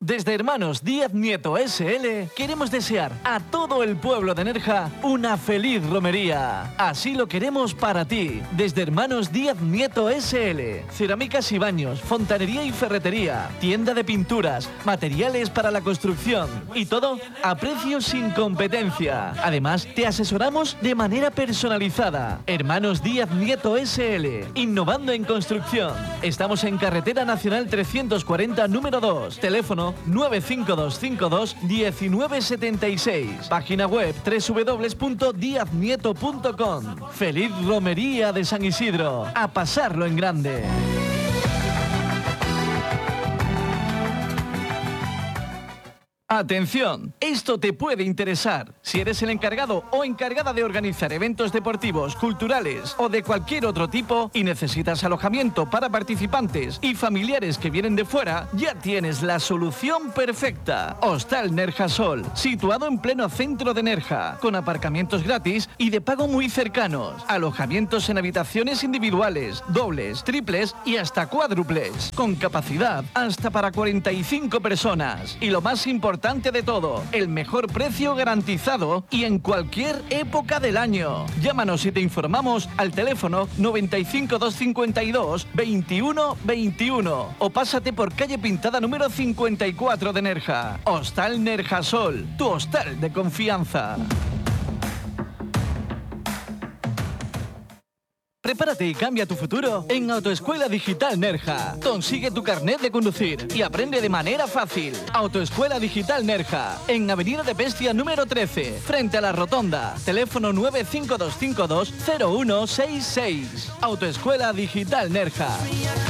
Desde Hermanos Díaz Nieto SL queremos desear a todo el pueblo de Nerja una feliz romería. Así lo queremos para ti. Desde Hermanos Díaz Nieto SL, cerámicas y baños, fontanería y ferretería, tienda de pinturas, materiales para la construcción y todo a precios sin competencia. Además, te asesoramos de manera personalizada. Hermanos Díaz Nieto SL, innovando en construcción. Estamos en Carretera Nacional 340, número 2. Teléfono 95252-1976. Página web www.diaznieto.com. Feliz romería de San Isidro. A pasarlo en grande. Atención, esto te puede interesar. Si eres el encargado o encargada de organizar eventos deportivos, culturales o de cualquier otro tipo y necesitas alojamiento para participantes y familiares que vienen de fuera, ya tienes la solución perfecta. Hostal Nerja Sol, situado en pleno centro de Nerja, con aparcamientos gratis y de pago muy cercanos. Alojamientos en habitaciones individuales, dobles, triples y hasta cuádruples, con capacidad hasta para 45 personas. Y lo más importante de todo, el mejor precio garantizado y en cualquier época del año. Llámanos y te informamos al teléfono 95 252 21 21 o pásate por calle Pintada número 54 de Nerja. Hostal Nerja Sol, tu hostal de confianza. Prepárate y cambia tu futuro en Autoescuela Digital Nerja. Consigue tu carnet de conducir y aprende de manera fácil. Autoescuela Digital Nerja, en Avenida de Bestia número 13, frente a la Rotonda. Teléfono 95252-0166. Autoescuela Digital Nerja.